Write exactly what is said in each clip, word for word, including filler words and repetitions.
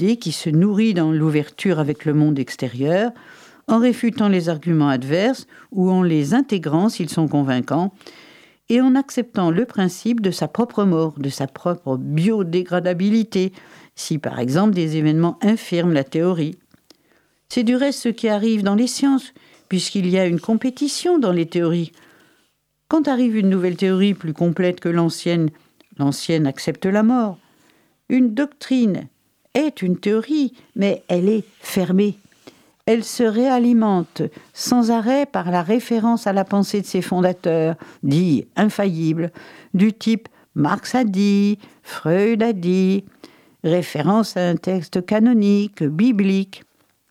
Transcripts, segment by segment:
idée qui se nourrit dans l'ouverture avec le monde extérieur, en réfutant les arguments adverses ou en les intégrant s'ils sont convaincants, et en acceptant le principe de sa propre mort, de sa propre biodégradabilité, si par exemple des événements infirment la théorie. C'est du reste ce qui arrive dans les sciences, puisqu'il y a une compétition dans les théories. Quand arrive une nouvelle théorie plus complète que l'ancienne, l'ancienne accepte la mort. Une doctrine est une théorie, mais elle est fermée. Elle se réalimente sans arrêt par la référence à la pensée de ses fondateurs, dits infaillibles, du type Marx a dit, Freud a dit, référence à un texte canonique, biblique.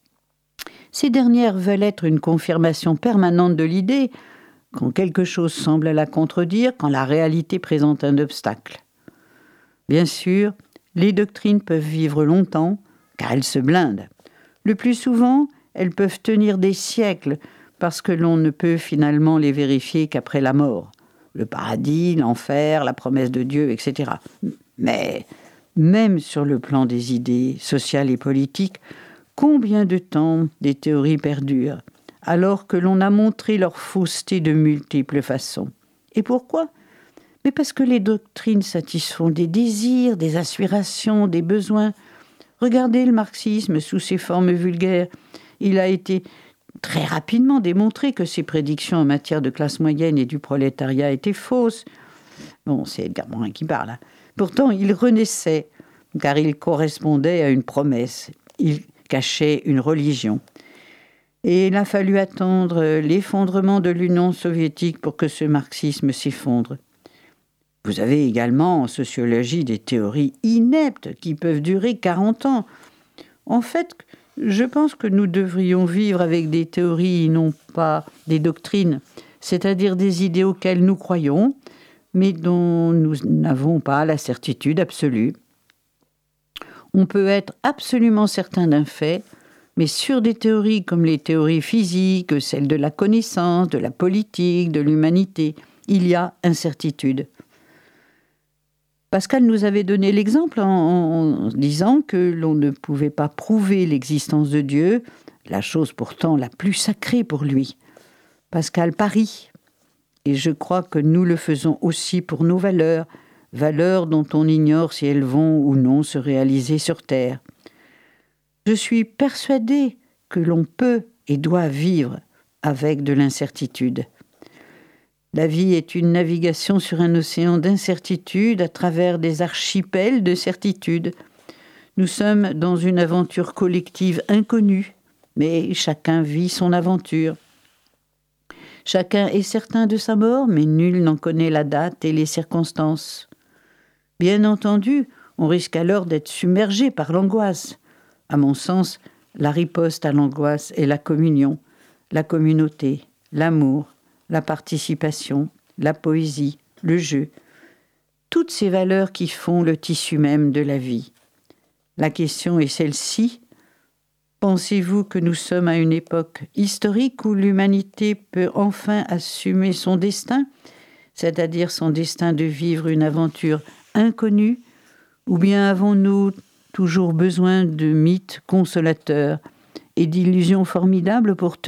Ces dernières veulent être une confirmation permanente de l'idée, quand quelque chose semble la contredire, quand la réalité présente un obstacle. Bien sûr, les doctrines peuvent vivre longtemps, car elles se blindent. Le plus souvent, elles peuvent tenir des siècles, parce que l'on ne peut finalement les vérifier qu'après la mort. Le paradis, l'enfer, la promesse de Dieu, et cetera. Mais, même sur le plan des idées sociales et politiques, combien de temps des théories perdurent, alors que l'on a montré leur fausseté de multiples façons. Et pourquoi ? Mais parce que les doctrines satisfont des désirs, des aspirations, des besoins. Regardez le marxisme sous ses formes vulgaires. Il a été très rapidement démontré que ses prédictions en matière de classe moyenne et du prolétariat étaient fausses. Bon, c'est Edgar Morin qui parle. Hein. Pourtant, il renaissait, car il correspondait à une promesse. Il cachait une religion. Et il a fallu attendre l'effondrement de l'Union soviétique pour que ce marxisme s'effondre. Vous avez également en sociologie des théories ineptes qui peuvent durer quarante ans. En fait, je pense que nous devrions vivre avec des théories, non pas des doctrines, c'est-à-dire des idées auxquelles nous croyons, mais dont nous n'avons pas la certitude absolue. On peut être absolument certain d'un fait, mais sur des théories comme les théories physiques, celles de la connaissance, de la politique, de l'humanité, il y a incertitude. Pascal nous avait donné l'exemple en, en disant que l'on ne pouvait pas prouver l'existence de Dieu, la chose pourtant la plus sacrée pour lui. Pascal parie, et je crois que nous le faisons aussi pour nos valeurs, valeurs dont on ignore si elles vont ou non se réaliser sur Terre. Je suis persuadée que l'on peut et doit vivre avec de l'incertitude. La vie est une navigation sur un océan d'incertitude à travers des archipels de certitude. Nous sommes dans une aventure collective inconnue, mais chacun vit son aventure. Chacun est certain de sa mort, mais nul n'en connaît la date et les circonstances. Bien entendu, on risque alors d'être submergé par l'angoisse. À mon sens, la riposte à l'angoisse est la communion, la communauté, l'amour, la participation, la poésie, le jeu, toutes ces valeurs qui font le tissu même de la vie. La question est celle-ci. Pensez-vous que nous sommes à une époque historique où l'humanité peut enfin assumer son destin, c'est-à-dire son destin de vivre une aventure inconnue, ou bien avons-nous toujours besoin de mythes consolateurs et d'illusions formidables pour tenir ?